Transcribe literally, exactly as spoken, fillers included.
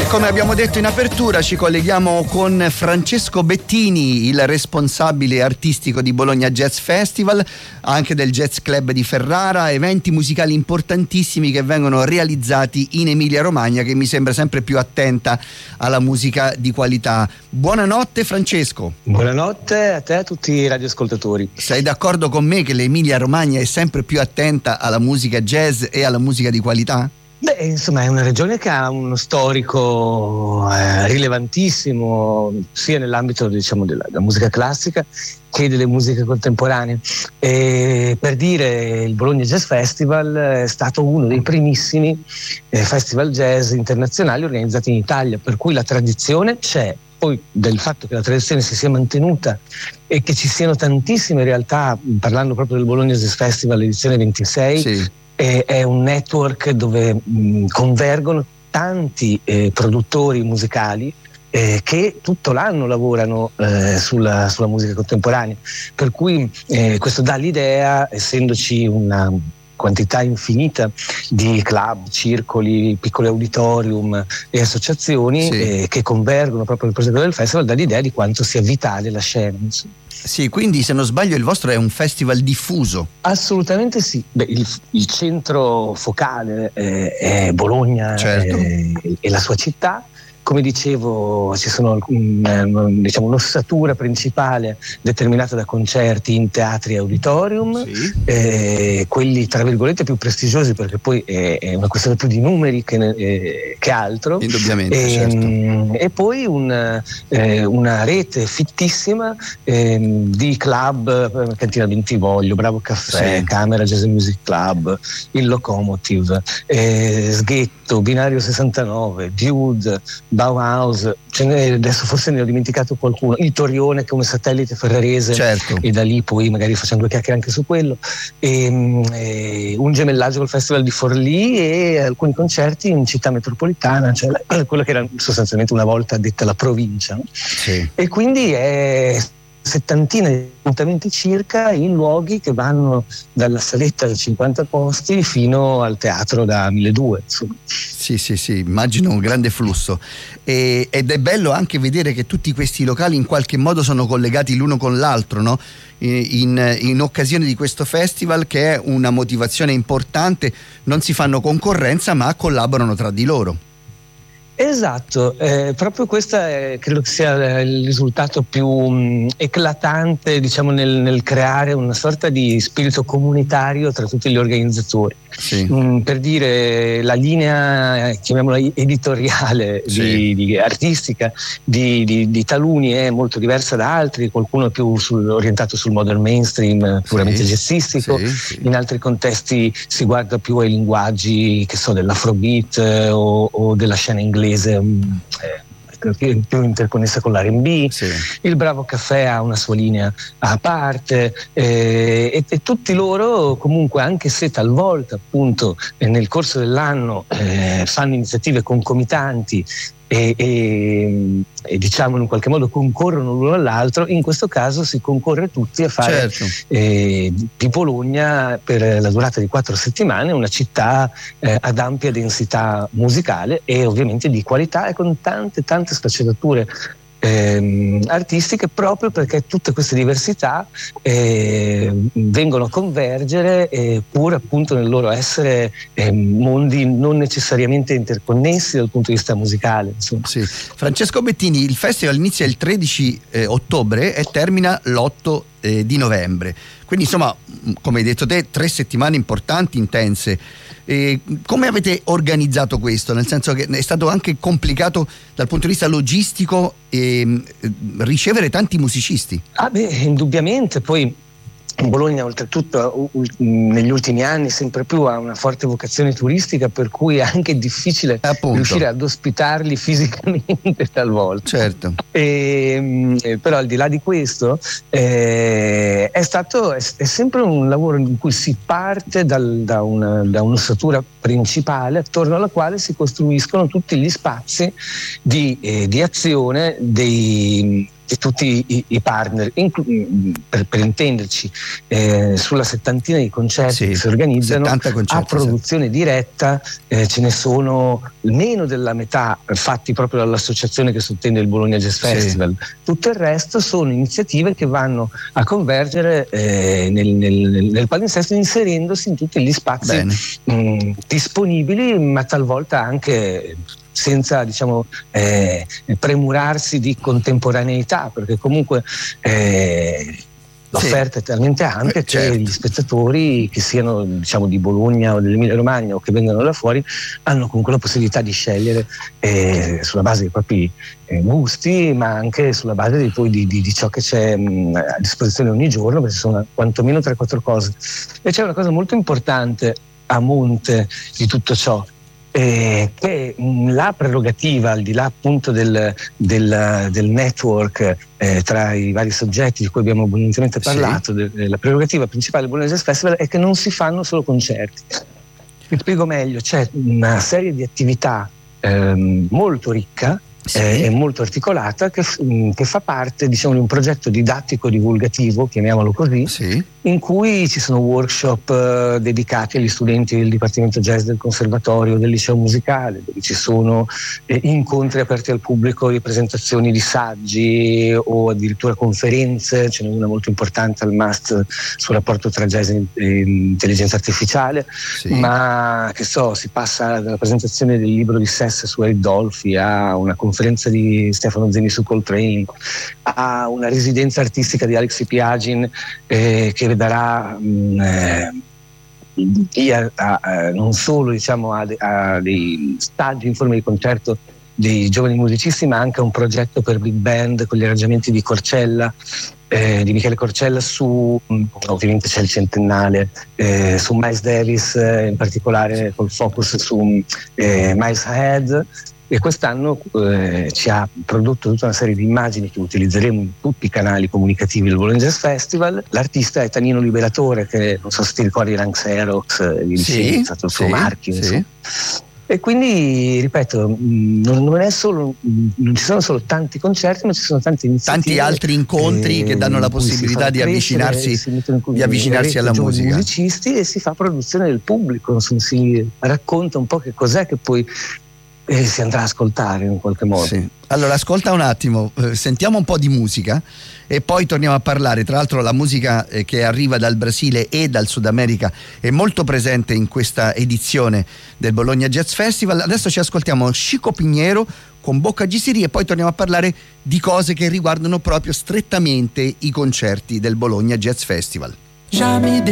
come abbiamo detto in apertura, ci colleghiamo con Francesco Bettini, il responsabile artistico di Bologna Jazz Festival, anche del Jazz Club di Ferrara, eventi musicali importantissimi che vengono realizzati in Emilia-Romagna, che mi sembra sempre più attenta alla musica di qualità. Buonanotte Francesco. Buonanotte a te e a tutti i radioascoltatori. Sei d'accordo con me che l'Emilia-Romagna è sempre più attenta alla musica jazz e alla musica di qualità? Beh, insomma, è una regione che ha uno storico eh, rilevantissimo, sia nell'ambito, diciamo, della, della musica classica che delle musiche contemporanee. E per dire, il Bologna Jazz Festival è stato uno dei primissimi eh, festival jazz internazionali organizzati in Italia, per cui la tradizione c'è. Poi del fatto che la tradizione si sia mantenuta e che ci siano tantissime realtà, parlando proprio del Bologna Jazz Festival edizione ventisei, sì. È un network dove mh, convergono tanti eh, produttori musicali eh, che tutto l'anno lavorano eh, sulla, sulla musica contemporanea, per cui eh, questo dà l'idea, essendoci una quantità infinita di club, circoli, piccoli auditorium e associazioni sì. eh, che convergono proprio nel progetto del festival, dà l'idea di quanto sia vitale la scena, insomma. Sì, quindi se non sbaglio il vostro è un festival diffuso. Assolutamente sì. Beh, il, il centro focale eh, è Bologna, certo. eh, e la sua città. Come dicevo, ci sono um, diciamo, un'ossatura principale determinata da concerti in teatri e auditorium, sì. eh, quelli tra virgolette più prestigiosi, perché poi è, è una questione più di numeri che, eh, che altro. Indubbiamente, e, certo. E poi un, eh, una rete fittissima eh, di club, Cantina Bentivoglio, Bravo Caffè, sì. Camera Jazz Music Club, il Locomotive, eh, Sghetto, Binario sessantanove, Dude, Bauhaus, ce ne, adesso forse ne ho dimenticato qualcuno, il Torione come satellite ferrarese, certo. E da lì poi magari facciamo due chiacchiere anche su quello, e, e un gemellaggio col Festival di Forlì e alcuni concerti in città metropolitana, cioè quello che era sostanzialmente una volta detta la provincia, no? Sì. E quindi è settantina di appuntamenti circa in luoghi che vanno dalla saletta da cinquanta posti fino al teatro da milleduecento, insomma. Sì, sì, sì, immagino un grande flusso. E, ed è bello anche vedere che tutti questi locali in qualche modo sono collegati l'uno con l'altro, no? In, in occasione di questo festival, che è una motivazione importante, non si fanno concorrenza ma collaborano tra di loro. Esatto, eh, proprio questo credo che sia il risultato più mh, eclatante, diciamo, nel, nel creare una sorta di spirito comunitario tra tutti gli organizzatori. Sì. Mh, per dire, la linea, chiamiamola editoriale, sì. di, di artistica di, di, di taluni è molto diversa da altri, qualcuno è più sul, orientato sul modern mainstream, puramente sì. jazzistico, sì, sì. In altri contesti si guarda più ai linguaggi, che so, dell'afrobeat eh, o, o della scena inglese, eh, più interconnessa con l'R and B, sì. Il Bravo Caffè ha una sua linea a parte, eh, e, e tutti loro comunque, anche se talvolta appunto eh, nel corso dell'anno eh, fanno iniziative concomitanti e, e, e diciamo in qualche modo concorrono l'uno all'altro, in questo caso si concorre tutti a fare, certo. eh, di Bologna per la durata di quattro settimane una città eh, ad ampia densità musicale e ovviamente di qualità e con tante tante sfaccettature Eh, artistiche, proprio perché tutte queste diversità eh, vengono a convergere, eh, pur appunto nel loro essere eh, mondi non necessariamente interconnessi dal punto di vista musicale, insomma. Sì. Francesco Bettini, il festival inizia il tredici eh, ottobre e termina l'otto eh, di novembre, quindi insomma, come hai detto te, tre settimane importanti, intense. Eh, come avete organizzato questo? Nel senso che è stato anche complicato dal punto di vista logistico eh, ricevere tanti musicisti. Ah beh, indubbiamente, poi Bologna oltretutto negli ultimi anni sempre più ha una forte vocazione turistica, per cui è anche difficile Appunto. riuscire ad ospitarli fisicamente talvolta. Certo. E, però al di là di questo eh, è stato è, è sempre un lavoro in cui si parte dal, da, una, da un'ossatura principale attorno alla quale si costruiscono tutti gli spazi di, eh, di azione dei e tutti i, i partner, inclu- per, per intenderci, eh, sulla settantina di concerti sì, che si organizzano concerti, a produzione sì. diretta, eh, ce ne sono meno della metà fatti proprio dall'associazione che sottende il Bologna Jazz Festival. Sì. Tutto il resto sono iniziative che vanno a convergere eh, nel, nel, nel palinsesto, inserendosi in tutti gli spazi mh, disponibili, ma talvolta anche senza, diciamo, eh, premurarsi di contemporaneità, perché comunque eh, l'offerta sì. è talmente ampia eh, che certo. gli spettatori, che siano, diciamo, di Bologna o dell'Emilia Romagna o che vengano da fuori, hanno comunque la possibilità di scegliere eh, sulla base dei propri eh, gusti, ma anche sulla base di, poi, di, di, di ciò che c'è mh, a disposizione ogni giorno, perché sono quantomeno tre quattro cose. E c'è una cosa molto importante a monte di tutto ciò, Eh, che mh, la prerogativa, al di là appunto del, del, del network eh, tra i vari soggetti di cui abbiamo abbondantemente parlato, sì. de, la prerogativa principale del Bologna Jazz Festival è che non si fanno solo concerti. Mi spiego meglio, c'è una serie di attività ehm, molto ricca sì. eh, e molto articolata che, mh, che fa parte, diciamo, di un progetto didattico divulgativo, chiamiamolo così, sì. in cui ci sono workshop eh, dedicati agli studenti del Dipartimento Jazz del Conservatorio, del Liceo Musicale, dove ci sono eh, incontri aperti al pubblico, presentazioni di saggi o addirittura conferenze. Ce n'è una molto importante al M A S T sul rapporto tra jazz e intelligenza artificiale, sì. ma che so, si passa dalla presentazione del libro di Sess su Eric Dolphy a una conferenza di Stefano Zeni su Coltrane, a una residenza artistica di Alex Piagin eh, che darà mh, eh, a, a, a, non solo, diciamo, a, a dei stagi in forma di concerto dei giovani musicisti, ma anche a un progetto per big band con gli arrangiamenti di Corcella, eh, di Michele Corcella, su mh, ovviamente c'è il centennale, eh, su Miles Davis, eh, in particolare col focus su eh, Miles Ahead. E quest'anno eh, ci ha prodotto tutta una serie di immagini che utilizzeremo in tutti i canali comunicativi del Bologna Jazz Festival. L'artista è Tanino Liberatore, che non so se ti ricordi, Rank Xerox, eh, sì, è stato il suo sì, marchio. Sì. E quindi, ripeto, non, non è solo, non ci sono solo tanti concerti, ma ci sono tante iniziative, tanti altri incontri eh, che danno la possibilità di avvicinarsi, di avvicinarsi alla musica. Musicisti, e si fa produzione del pubblico, insomma, si racconta un po' che cos'è che poi e si andrà a ascoltare in qualche modo. Sì. Allora ascolta un attimo, eh, sentiamo un po' di musica e poi torniamo a parlare. Tra l'altro la musica eh, che arriva dal Brasile e dal Sud America è molto presente in questa edizione del Bologna Jazz Festival. Adesso ci ascoltiamo Chico Pinheiro con Bocca Gisiri e poi torniamo a parlare di cose che riguardano proprio strettamente i concerti del Bologna Jazz Festival.